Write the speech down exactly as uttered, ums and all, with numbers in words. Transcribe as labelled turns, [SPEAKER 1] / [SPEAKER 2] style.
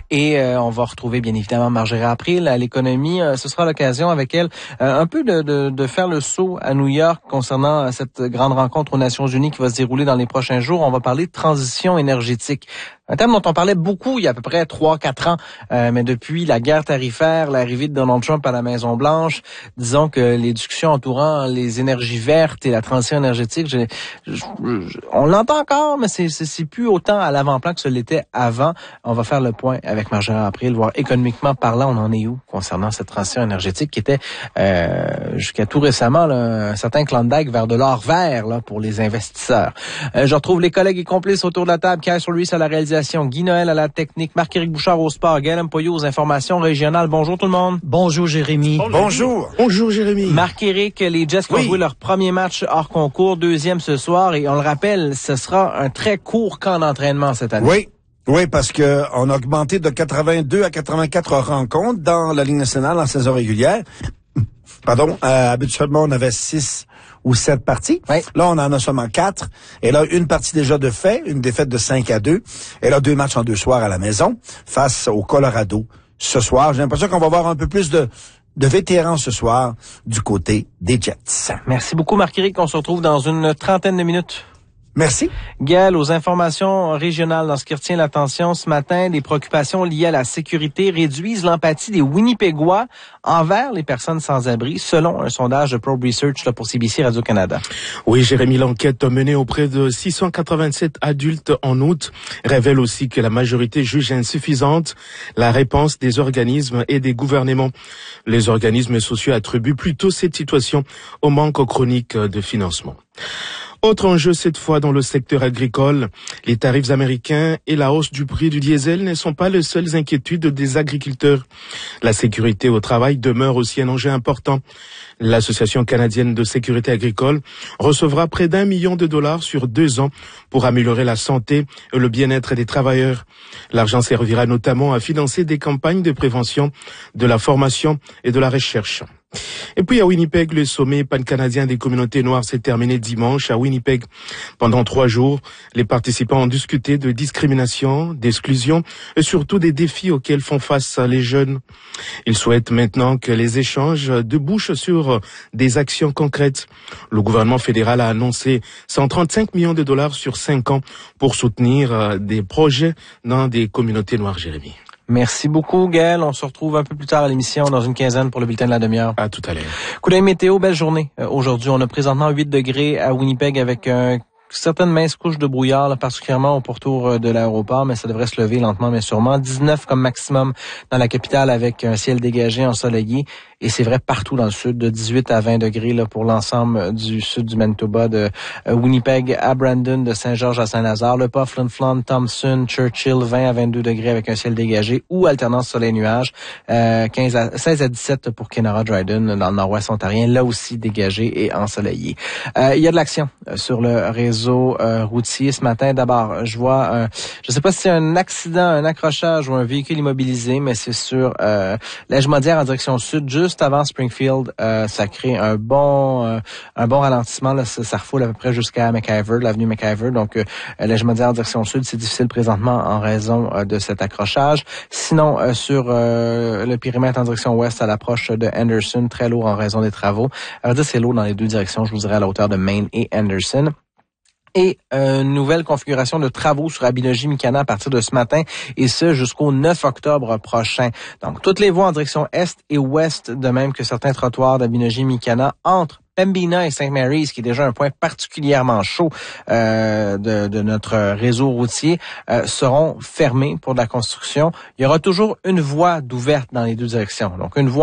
[SPEAKER 1] Et euh, on va retrouver bien évidemment Marjorie April à l'économie. Euh, ce sera l'occasion avec elle euh, un peu de, de, de faire le saut à New York concernant euh, cette grande rencontre aux Nations Unies qui va se dérouler dans les prochains jours. On va parler de transition énergétique. Un thème dont on parlait beaucoup il y a à peu près trois quatre ans, euh, mais depuis la guerre tarifaire, l'arrivée de Donald Trump à la Maison-Blanche, disons que les discussions entourant les énergies vertes et la transition énergétique, je, je, je, on l'entend encore, mais c'est, c'est, c'est plus autant à l'avant-plan que ce l'était avant. On va faire le point avec Marjorie April, voir économiquement parlant, on en est où concernant cette transition énergétique qui était euh, jusqu'à tout récemment là, un certain Klondike vers de l'or vert là, pour les investisseurs. Euh, je retrouve les collègues et complices autour de la table, Pierre sur lui à la réalisation, Guy Noël à la technique, Marc-Éric Bouchard au sport, Gaël Mpoyo aux informations régionales. Bonjour tout le monde.
[SPEAKER 2] Bonjour Jérémy.
[SPEAKER 3] Bonjour. Bonjour,
[SPEAKER 2] Bonjour Jérémy.
[SPEAKER 1] Marc-Éric, les Jets qui oui. ont joué leur premier match hors concours, deuxième ce soir, et on le rappelle, ce sera un très court camp d'entraînement cette année.
[SPEAKER 3] Oui. Oui, parce que on a augmenté de quatre-vingt-deux à quatre-vingt-quatre rencontres dans la Ligue nationale en saison régulière. Pardon, euh, habituellement on avait six ou sept parties. Oui. Là, on en a seulement quatre. Et là, une partie déjà de fait, une défaite de cinq à deux. Et là, deux matchs en deux soirs à la maison face au Colorado ce soir. J'ai l'impression qu'on va voir un peu plus de de vétérans ce soir du côté des Jets.
[SPEAKER 1] Merci beaucoup, Marc-Éric. On se retrouve dans une trentaine de minutes.
[SPEAKER 3] Merci.
[SPEAKER 1] Gaël, aux informations régionales, dans ce qui retient l'attention ce matin, les préoccupations liées à la sécurité réduisent l'empathie des Winnipégois envers les personnes sans abri, selon un sondage de Probe Research là, pour C B C Radio-Canada.
[SPEAKER 2] Oui, Jérémy, l'enquête menée auprès de six cent quatre-vingt-sept adultes en août révèle aussi que la majorité juge insuffisante la réponse des organismes et des gouvernements. Les organismes sociaux attribuent plutôt cette situation au manque chronique de financement. Autre enjeu cette fois dans le secteur agricole, les tarifs américains et la hausse du prix du diesel ne sont pas les seules inquiétudes des agriculteurs. La sécurité au travail demeure aussi un enjeu important. L'Association canadienne de sécurité agricole recevra près d'un million de dollars sur deux ans pour améliorer la santé et le bien-être des travailleurs. L'argent servira notamment à financer des campagnes de prévention, de la formation et de la recherche. Et puis à Winnipeg, le sommet pan-canadien des communautés noires s'est terminé dimanche à Winnipeg. Pendant trois jours, les participants ont discuté de discrimination, d'exclusion et surtout des défis auxquels font face les jeunes. Ils souhaitent maintenant que les échanges débouchent sur des actions concrètes. Le gouvernement fédéral a annoncé cent trente-cinq millions de dollars sur cinq ans pour soutenir des projets dans des communautés noires, Jérémy.
[SPEAKER 1] Merci beaucoup, Gaël. On se retrouve un peu plus tard à l'émission, dans une quinzaine pour le bulletin de la demi-heure.
[SPEAKER 2] À tout à l'heure.
[SPEAKER 1] Coup d'œil météo, belle journée. Euh, aujourd'hui, on a présentement huit degrés à Winnipeg avec un... Euh, certaines minces couches de brouillard, là, particulièrement au pourtour de l'aéroport, mais ça devrait se lever lentement mais sûrement. dix-neuf comme maximum dans la capitale avec un ciel dégagé, ensoleillé. Et c'est vrai partout dans le sud, de dix-huit à vingt degrés là, pour l'ensemble du sud du Manitoba, de euh, Winnipeg à Brandon, de Saint-Georges à Saint-Lazare, Le Pas, Flin Flon, Thompson, Churchill, vingt à vingt-deux degrés avec un ciel dégagé ou alternance soleil-nuage, euh, quinze à, seize à dix-sept pour Kenora Dryden dans le nord-ouest ontarien, là aussi dégagé et ensoleillé. Euh, il y a de l'action sur le réseau euh, routier ce matin. D'abord, je vois, un, je sais pas si c'est un accident, un accrochage ou un véhicule immobilisé, mais c'est sur euh, l'Edgemodière en direction sud, juste Juste avant Springfield, euh, ça crée un bon euh, un bon ralentissement. Là, ça, ça refoule à peu près jusqu'à McIver, l'avenue McIver. Donc, euh, l'Edgemodière en direction sud, c'est difficile présentement en raison euh, de cet accrochage. Sinon, euh, sur euh, le périmètre en direction ouest, à l'approche de Anderson, très lourd en raison des travaux. Alors, dire c'est lourd dans les deux directions, je vous dirais à la hauteur de Main et Anderson. Et euh, une nouvelle configuration de travaux sur Abinogi-Mikana à partir de ce matin, et ce jusqu'au neuf octobre prochain. Donc, toutes les voies en direction est et ouest, de même que certains trottoirs d'Abinogi-Mikana entre Pembina et Saint Mary's, qui est déjà un point particulièrement chaud euh, de, de notre réseau routier, euh, seront fermés pour de la construction. Il y aura toujours une voie d'ouverte dans les deux directions. Donc, une voie